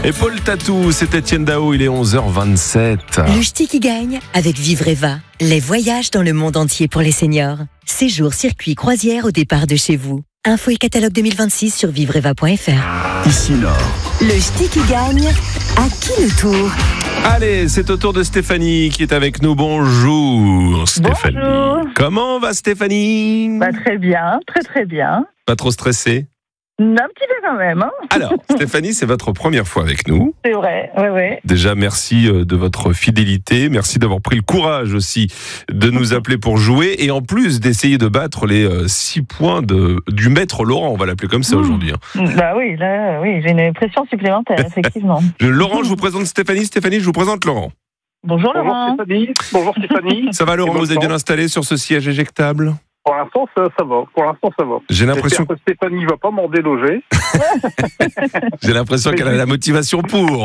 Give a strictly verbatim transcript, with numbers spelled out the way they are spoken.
Et Paul Tatou, c'est Étienne Dao, il est onze heures vingt-sept. Le ch'ti qui gagne avec Vivreva. Les voyages dans le monde entier pour les seniors. Séjour, circuit, croisière au départ de chez vous. Info et catalogue deux mille vingt-six sur vivreva point f r. Ici Nord. Le ch'ti qui gagne, à qui le tour? Allez, c'est au tour de Stéphanie qui est avec nous. Bonjour Stéphanie. Bonjour. Comment va Stéphanie? Bah, très bien, très très bien. Pas trop stressée? Un petit peu quand même, hein. Alors, Stéphanie, c'est votre première fois avec nous. C'est vrai, ouais, ouais. Déjà, merci de votre fidélité. Merci d'avoir pris le courage aussi de nous appeler pour jouer. Et en plus d'essayer de battre les six points de, du maître Laurent. On va l'appeler comme ça mmh. aujourd'hui. Hein. Bah oui, là, oui, j'ai une pression supplémentaire, effectivement. Laurent, je vous présente Stéphanie. Stéphanie, je vous présente Laurent. Bonjour Laurent. Bonjour Stéphanie. Bonjour Stéphanie. Ça va Laurent, vous êtes bien installé sur ce siège éjectable? Pour l'instant, ça, ça va. Pour l'instant, ça va. J'ai l'impression que Stéphanie va pas m'en déloger. J'ai l'impression qu'elle a la motivation pour.